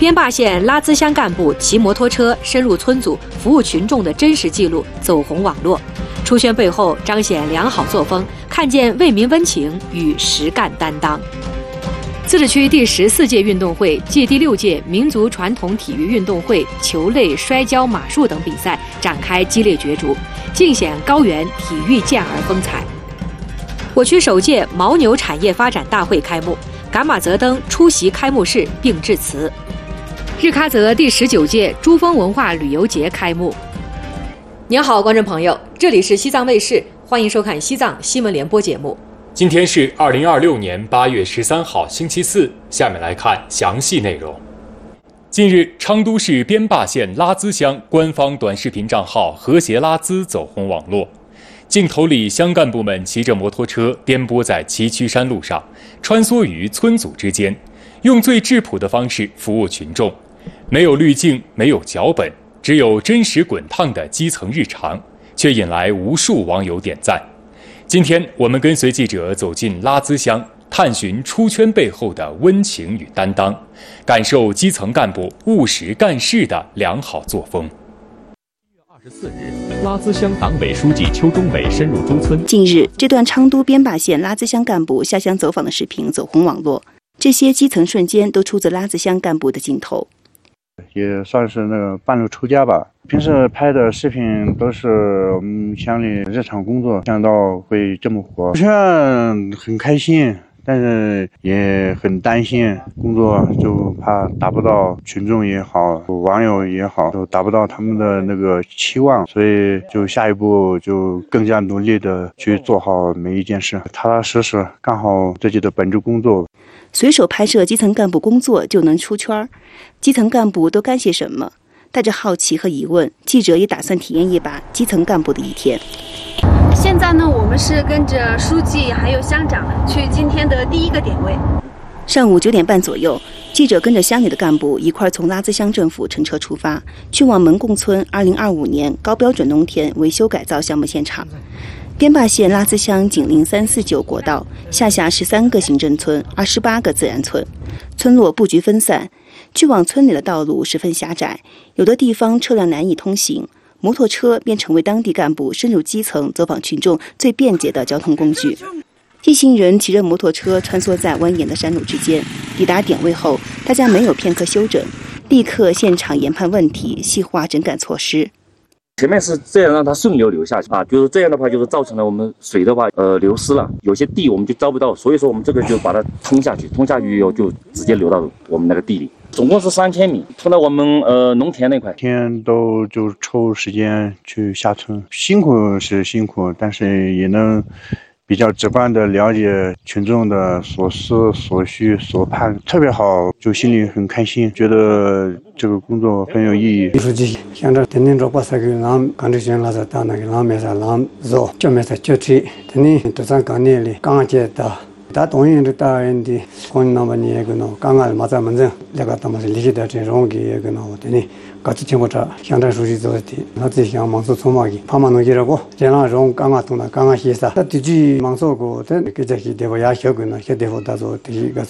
边坝县拉资乡干部骑摩托车深入村组服务群众的真实记录走红网络，出圈背后彰显良好作风，看见为民温情与实干担当。自治区第14届运动会暨第6届民族传统体育运动会球类、摔跤、马术等比赛展开激烈角逐，尽显高原体育健儿风采。我区首届牦牛产业发展大会开幕，噶玛泽登出席开幕式并致辞。日喀则第19届珠峰文化旅游节开幕。您好，观众朋友，这里是西藏卫视，欢迎收看西藏新闻联播节目。 今天是2026年8月13号，星期四。下面来看详细内容。近日，昌都市边坝县拉资乡官方短视频账号“和谐拉资”走红网络。镜头里，乡干部们骑着摩托车颠簸在崎岖山路上，穿梭于村组之间，用最质朴的方式服务群众，没有滤镜，没有脚本，只有真实滚烫的基层日常，却引来无数网友点赞。今天我们跟随记者走进拉资乡，探寻出圈背后的温情与担当，感受基层干部务实干事的良好作风。 1月24日，拉资乡党委书记邱忠伟深入诸村。 近日，这段昌都边坝县拉资乡干部下乡走访的视频走红网络，这些基层瞬间都出自拉资乡干部的镜头。 也算是那个半路出家吧。平时拍的视频都是我们乡里日常工作，想到会这么火，虽然很开心，但是也很担心，工作就怕达不到群众也好，网友也好，都达不到他们的那个期望，所以就下一步就更加努力的去做好每一件事，踏踏实实干好自己的本职工作。 随手拍摄基层干部工作就能出圈，基层干部都干些什么？带着好奇和疑问，记者也打算体验一把基层干部的一天。 现在呢，我们是跟着书记还有乡长去今天的第一个点位。 上午9点半左右，记者跟着乡里的干部一块从拉资乡政府乘车出发，去往门贡村2025年高标准农田维修改造项目现场。边坝县拉资乡紧邻349国道，下辖13个行政村、28个自然村，村落布局分散，去往村里的道路十分狭窄，有的地方车辆难以通行，摩托车便成为当地干部深入基层走访群众最便捷的交通工具。一行人骑着摩托车穿梭在蜿蜒的山路之间，抵达点位后，大家没有片刻休整，立刻现场研判问题，细化整改措施。 前面是这样让它顺流下去啊，就是这样的话，就是造成了我们水的话流失了，有些地我们就招不到，所以说我们这个就把它通下去，通下去以后就直接流到我们那个地里，总共是3000米，通到我们农田那块。 天都就抽时间去下村，辛苦是辛苦，但是也能比较直观的了解群众的所思所需所盼，特别好，就心里很开心，觉得这个工作很有意义。 书记想着天天做把啥个让刚才选拉着到那个让没啥让做，就没啥就推，天天都在干年里刚接到。다 동행을 따윈디 혼나만이 에그노 강알 맞아 먼저 내가 담아서 리지다 제롱기 에그노 되니 같이 친구자 현장 수지도티 나지 형 망소 소마기 파마노기라고 제나 롱 강아 통나 강아 히사 뒤지 망소고 된 그저기 되고 야 혀그노 혀대보다도 뒤가